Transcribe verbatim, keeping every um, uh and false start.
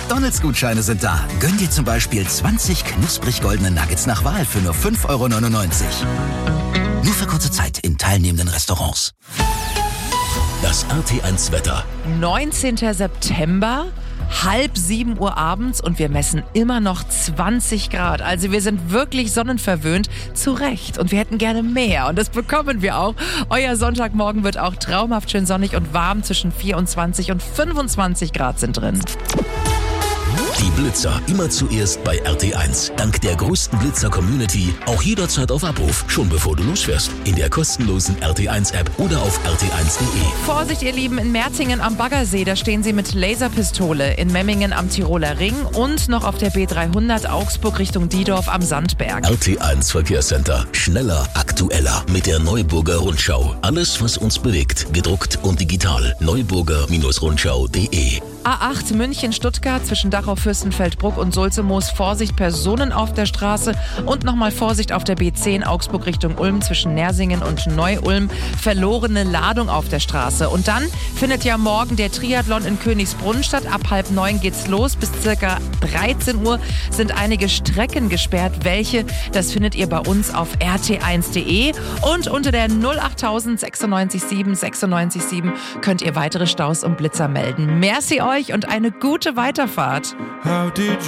McDonalds-Gutscheine sind da. Gönn dir zum Beispiel zwanzig knusprig goldene Nuggets nach Wahl für nur fünf Euro neunundneunzig. Nur für kurze Zeit in teilnehmenden Restaurants. Das R T eins Wetter. neunzehnten September, halb sieben Uhr abends und wir messen immer noch zwanzig Grad. Also wir sind wirklich sonnenverwöhnt, zu Recht. Und wir hätten gerne mehr und das bekommen wir auch. Euer Sonntagmorgen wird auch traumhaft schön sonnig und warm. Zwischen vierundzwanzig und fünfundzwanzig Grad sind drin. Die Blitzer immer zuerst bei R T eins. Dank der größten Blitzer-Community auch jederzeit auf Abruf, schon bevor du losfährst. In der kostenlosen R T eins App oder auf R T eins Punkt de. Vorsicht, ihr Lieben, in Merzingen am Baggersee, da stehen sie mit Laserpistole. In Memmingen am Tiroler Ring und noch auf der B dreihundert Augsburg Richtung Diedorf am Sandberg. R T eins Verkehrscenter. Schneller, aktueller mit der Neuburger Rundschau. Alles, was uns bewegt, gedruckt und digital. neuburger Rundschau punkt de. A acht München-Stuttgart zwischen Dachau-Fürstenfeldbruck und Sulzemoos. Vorsicht, Personen auf der Straße. Und nochmal Vorsicht auf der B zehn Augsburg Richtung Ulm zwischen Nersingen und Neu-Ulm. Verlorene Ladung auf der Straße. Und dann findet ja morgen der Triathlon in Königsbrunn statt. Ab halb neun geht's los. Bis circa dreizehn Uhr sind einige Strecken gesperrt. Welche, das findet ihr bei uns auf R T eins Punkt de. Und unter der null acht null null sechs sieben sechs sechs sieben könnt ihr weitere Staus und Blitzer melden. Merci euch und eine gute Weiterfahrt. How did you